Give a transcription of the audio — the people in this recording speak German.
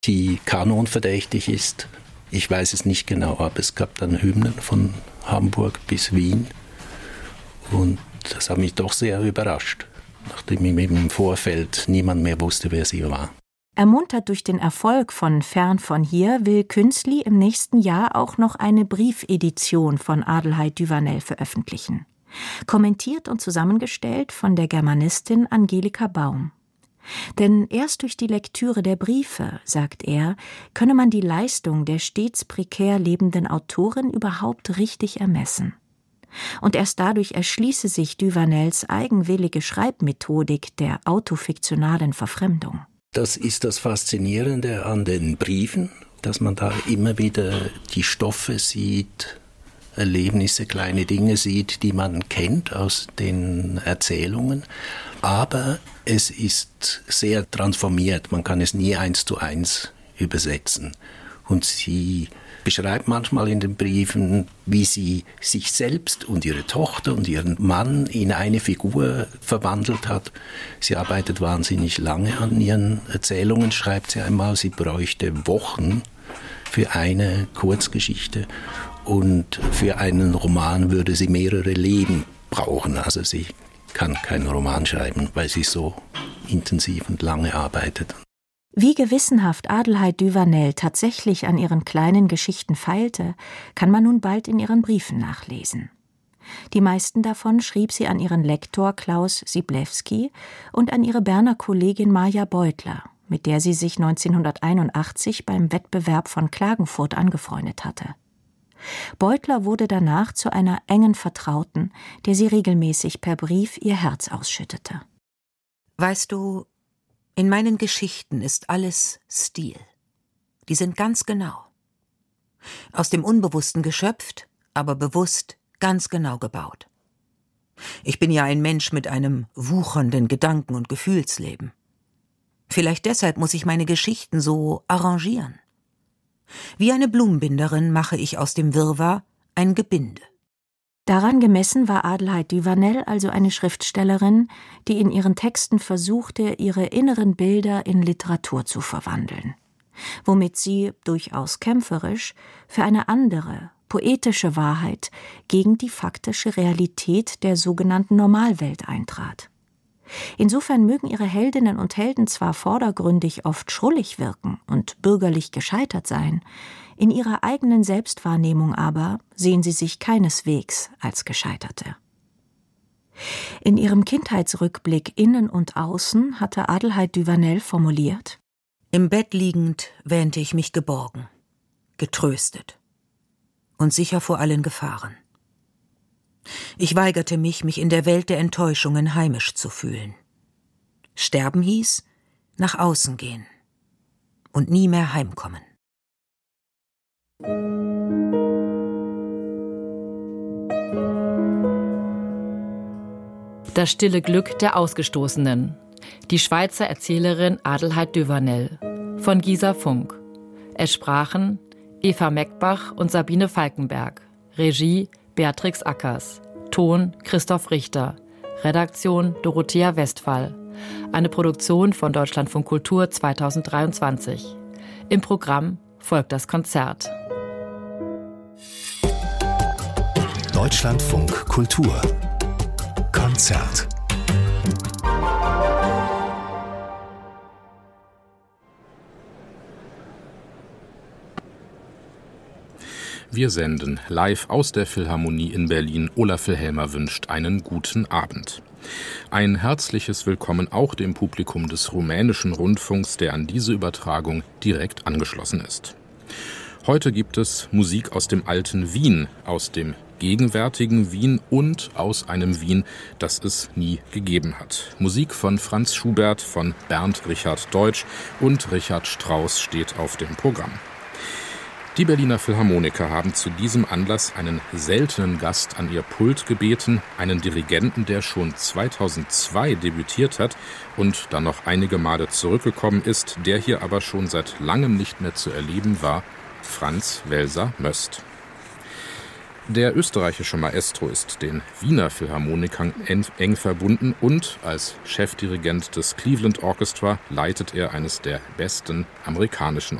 die kanonverdächtig ist. Ich weiß es nicht genau, aber es gab dann Hymnen von Hamburg bis Wien. Und das hat mich doch sehr überrascht, nachdem im Vorfeld niemand mehr wusste, wer sie war. Ermuntert durch den Erfolg von Fern von hier will Künzli im nächsten Jahr auch noch eine Briefedition von Adelheid Duvanel veröffentlichen. Kommentiert und zusammengestellt von der Germanistin Angelika Baum. Denn erst durch die Lektüre der Briefe, sagt er, könne man die Leistung der stets prekär lebenden Autorin überhaupt richtig ermessen. Und erst dadurch erschließe sich Duvanels eigenwillige Schreibmethodik der autofiktionalen Verfremdung. Das ist das Faszinierende an den Briefen, dass man da immer wieder die Stoffe sieht, Erlebnisse, kleine Dinge sieht, die man kennt aus den Erzählungen. Aber es ist sehr transformiert, man kann es nie 1:1 übersetzen. Und sie beschreibt manchmal in den Briefen, wie sie sich selbst und ihre Tochter und ihren Mann in eine Figur verwandelt hat. Sie arbeitet wahnsinnig lange an ihren Erzählungen, schreibt sie einmal, sie bräuchte Wochen für eine Kurzgeschichte und für einen Roman würde sie mehrere Leben brauchen. Also sie kann keinen Roman schreiben, weil sie so intensiv und lange arbeitet. Wie gewissenhaft Adelheid Duvanel tatsächlich an ihren kleinen Geschichten feilte, kann man nun bald in ihren Briefen nachlesen. Die meisten davon schrieb sie an ihren Lektor Klaus Siblewski und an ihre Berner Kollegin Maja Beutler, mit der sie sich 1981 beim Wettbewerb von Klagenfurt angefreundet hatte. Beutler wurde danach zu einer engen Vertrauten, der sie regelmäßig per Brief ihr Herz ausschüttete. Weißt du, in meinen Geschichten ist alles Stil. Die sind ganz genau. Aus dem Unbewussten geschöpft, aber bewusst ganz genau gebaut. Ich bin ja ein Mensch mit einem wuchernden Gedanken- und Gefühlsleben. Vielleicht deshalb muss ich meine Geschichten so arrangieren. Wie eine Blumenbinderin mache ich aus dem Wirrwarr ein Gebinde. Daran gemessen war Adelheid Duvanel also eine Schriftstellerin, die in ihren Texten versuchte, ihre inneren Bilder in Literatur zu verwandeln, womit sie, durchaus kämpferisch, für eine andere, poetische Wahrheit gegen die faktische Realität der sogenannten Normalwelt eintrat. Insofern mögen ihre Heldinnen und Helden zwar vordergründig oft schrullig wirken und bürgerlich gescheitert sein, in ihrer eigenen Selbstwahrnehmung aber sehen sie sich keineswegs als Gescheiterte. In ihrem Kindheitsrückblick Innen und Außen hatte Adelheid Duvanel formuliert: Im Bett liegend wähnte ich mich geborgen, getröstet und sicher vor allen Gefahren. Ich weigerte mich, mich in der Welt der Enttäuschungen heimisch zu fühlen. Sterben hieß, nach außen gehen und nie mehr heimkommen. Das stille Glück der Ausgestoßenen. Die Schweizer Erzählerin Adelheid Duvanel von Gisa Funk. Es sprachen Eva Meckbach und Sabine Falkenberg. Regie Beatrix Ackers. Ton Christoph Richter. Redaktion Dorothea Westphal. Eine Produktion von Deutschlandfunk Kultur 2023. Im Programm folgt das Konzert. Deutschlandfunk Kultur Konzert. Wir senden live aus der Philharmonie in Berlin. Olaf Wilhelmer wünscht einen guten Abend. Ein herzliches Willkommen auch dem Publikum des rumänischen Rundfunks, der an diese Übertragung direkt angeschlossen ist. Heute gibt es Musik aus dem alten Wien, aus dem gegenwärtigen Wien und aus einem Wien, das es nie gegeben hat. Musik von Franz Schubert, von Bernd Richard Deutsch und Richard Strauss steht auf dem Programm. Die Berliner Philharmoniker haben zu diesem Anlass einen seltenen Gast an ihr Pult gebeten, einen Dirigenten, der schon 2002 debütiert hat und dann noch einige Male zurückgekommen ist, der hier aber schon seit langem nicht mehr zu erleben war, Franz Welser-Möst. Der österreichische Maestro ist den Wiener Philharmonikern eng verbunden und als Chefdirigent des Cleveland Orchestra leitet er eines der besten amerikanischen